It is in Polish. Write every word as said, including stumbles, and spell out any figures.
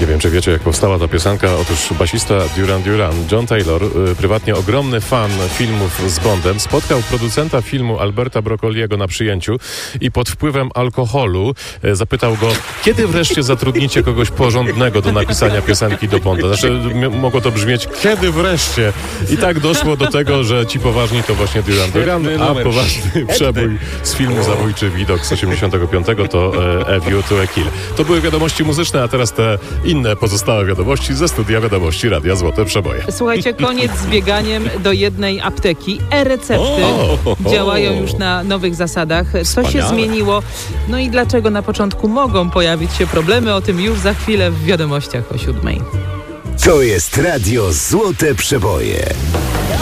Nie wiem, czy wiecie, jak powstała ta piosenka. Otóż basista Duran Duran, John Taylor, prywatnie ogromny fan filmów z Bondem, spotkał producenta filmu Alberta Broccoliego na przyjęciu i pod wpływem alkoholu zapytał go, kiedy wreszcie zatrudnicie kogoś porządnego do napisania piosenki do Bonda. Znaczy, m- mogło to brzmieć, kiedy wreszcie? I tak doszło do tego, że ci poważni to właśnie Duran Duran, a poważny przebój z filmu Zabójczy widok z osiemdziesiątego piątego to e, A View to a Kill. To były wiadomości muzyczne, a teraz te inne pozostałe wiadomości ze studia wiadomości Radia Złote Przeboje. Słuchajcie, koniec z bieganiem do jednej apteki. E-recepty O, o, o. działają już na nowych zasadach. Co Wspaniale. się zmieniło? No i dlaczego na początku mogą pojawić się problemy? O tym już za chwilę w wiadomościach o siódmej. To jest Radio Złote Przeboje.